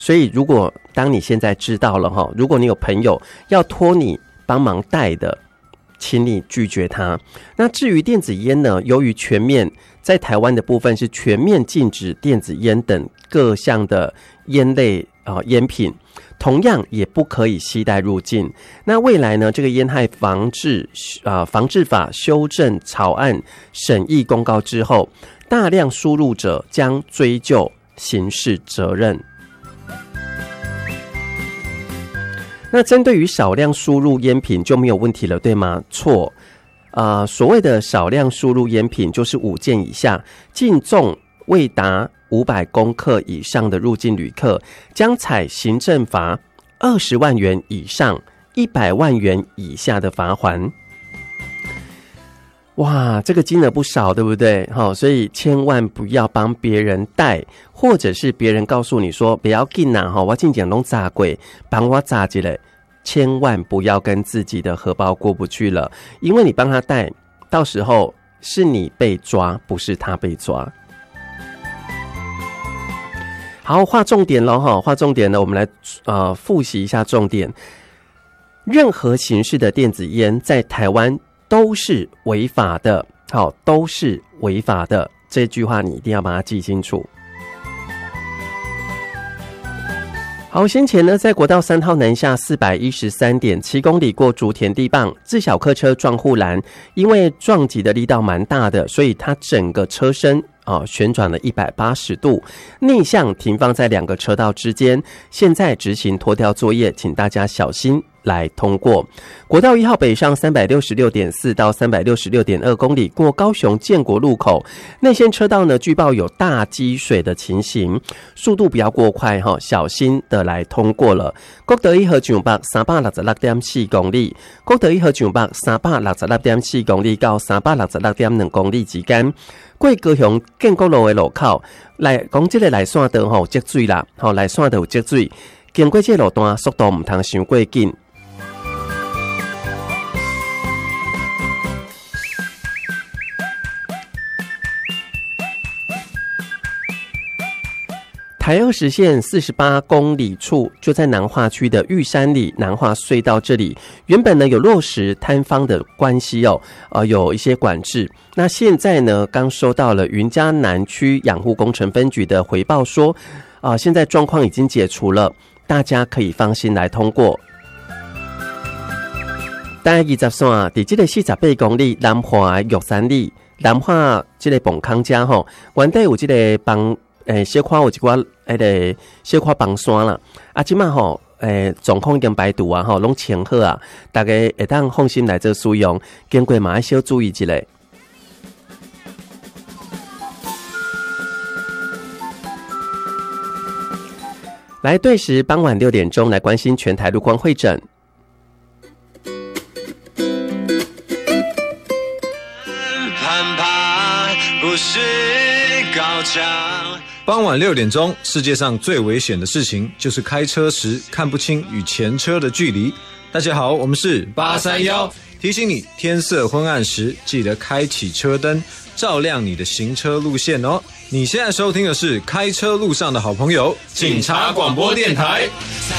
所以如果当你现在知道了哈，如果你有朋友要托你帮忙带的，请你拒绝他。那至于电子烟呢，由于在台湾的部分是全面禁止电子烟等各项的烟类烟品，同样也不可以携带入境。那未来呢，这个烟害防治法修正草案审议公告之后，大量输入者将追究刑事责任。那针对于少量输入烟品就没有问题了，对吗？错。所谓的少量输入烟品就是5件以下，净重未达500公克以上的入境旅客，将采行政罚20万元以上100万元以下的罚锾。哇，这个金额不少，对不对？所以千万不要帮别人带，或者是别人告诉你说不要紧啦，我进前都炸过，帮我炸一下，千万不要跟自己的荷包过不去了，因为你帮他带，到时候是你被抓，不是他被抓。好，划重点咯，划重点呢，我们来复习一下重点。任何形式的电子烟在台湾都是违法的，好，都是违法的，这句话你一定要把它记清楚。好，先前呢，在国道3号南下 413.7 公里过竹田地磅，自小客车撞护栏，因为撞击的力道蛮大的，所以它整个车身旋转了180度，逆向停放在2个车道之间，现在执行拖吊作业，请大家小心来通过。国道1号北上 366.4 到 366.2 公里过高雄建国路口，内线车道呢据报有大积水的情形，速度不要过快，小心的来通过了。国道1号上北 366.4 公里，国道1号上北 366.4 公里到 366.2 公里之间，过高雄建国路的路口来讲，这个内线道有积水啦，内线道有积水，经过这路段速度唔通伤过紧。台20线48公里处，就在南化区的玉山里南化隧道这里，原本呢有落实摊方的关系有一些管制。那现在呢，刚收到了云嘉南区养护工程分局的回报说，现在状况已经解除了，大家可以放心来通过。在20线在这个48公里南化玉山里南化这个崩康家原底有这个帮小可有一寡小可帮山啦，即马状况已经排除啊，拢清好啊，大家会当放心来做使用，经过嘛要小注意一下。来对时傍晚6点钟来关心全台路况会诊。 攀爬不是高墙。 傍晚6点钟，世界上最危险的事情就是开车时看不清与前车的距离。大家好，我们是831，提醒你天色昏暗时记得开启车灯，照亮你的行车路线哦。你现在收听的是开车路上的好朋友，警察广播电台。在